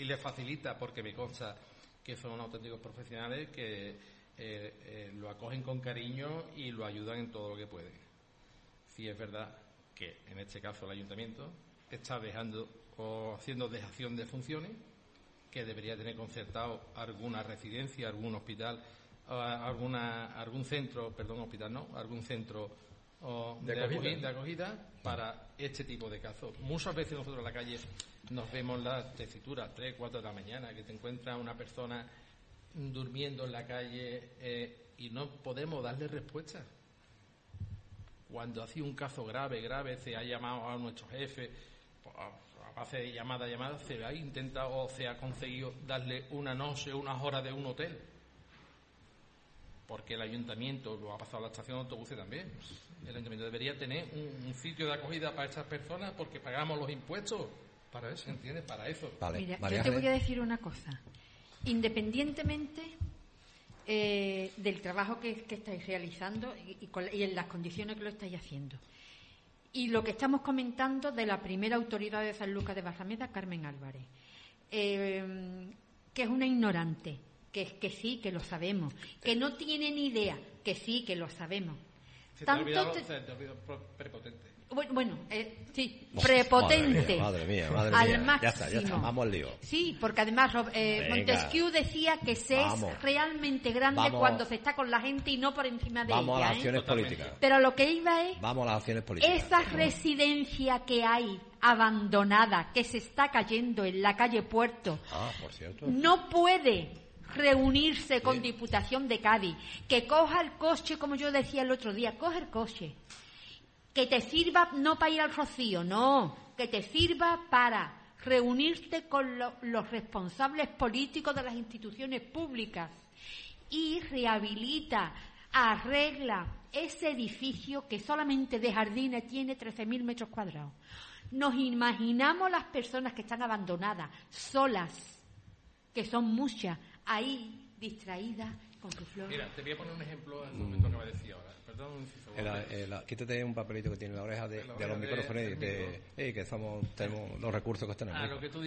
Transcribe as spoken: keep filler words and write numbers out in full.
le facilita, porque me consta que son auténticos profesionales que eh, eh, lo acogen con cariño y lo ayudan en todo lo que pueden. Sí es verdad que en este caso el ayuntamiento está dejando o haciendo dejación de funciones, que debería tener concertado alguna residencia, algún hospital, alguna algún centro, perdón, hospital no, algún centro o de, de, acogida. Acogida, de acogida para este tipo de casos. Muchas veces nosotros en la calle nos vemos las tesituras, tres, cuatro de la mañana, que te encuentras una persona durmiendo en la calle eh, y no podemos darle respuesta. Cuando ha sido un caso grave, grave, se ha llamado a nuestro jefe, a base de llamada, llamada, se ha intentado o se ha conseguido darle una noche, unas horas de un hotel. Porque el ayuntamiento, lo ha pasado a la estación de autobuses también, el ayuntamiento debería tener un, un sitio de acogida para estas personas porque pagamos los impuestos para eso, ¿entiendes? Para eso. Vale. Mira, yo te voy a decir una cosa. Independientemente eh, del trabajo que, que estáis realizando y, y, con, y en las condiciones que lo estáis haciendo, y lo que estamos comentando de la primera autoridad de San Lucas de Barrameda, Carmen Álvarez, eh, que es una ignorante, que es que sí, que lo sabemos, que no tiene ni idea, que sí, que lo sabemos. Se te ha olvidado, te... se te ha olvidado prepotente. Bueno, bueno eh, sí, oh, prepotente. Madre mía, madre mía, al madre mía. máximo. Ya está, ya está, vamos al lío. Sí, porque además eh, Montesquieu decía que se vamos. es realmente grande vamos. cuando se está con la gente y no por encima de vamos ella. Vamos a las acciones ¿eh? políticas. Pero lo que iba es... Vamos a las acciones políticas. Esa residencia que hay abandonada, que se está cayendo en la calle Puerto, ah, por cierto. no puede reunirse sí. con Diputación de Cádiz, que coja el coche, como yo decía el otro día, coge el coche, que te sirva no para ir al Rocío, no, que te sirva para reunirte con lo, los responsables políticos de las instituciones públicas y rehabilita, arregla ese edificio que solamente de jardines tiene trece mil metros cuadrados. Nos imaginamos las personas que están abandonadas, solas, que son muchas, ahí distraídas con su flor. Mira, te voy a poner un ejemplo en el momento que me decía ahora. Perdón, si el, el, quítate un papelito que tiene la oreja de, de, de los micrófonos de, de, de, de, que somos, tenemos los recursos que tenemos. Ah, lo que tú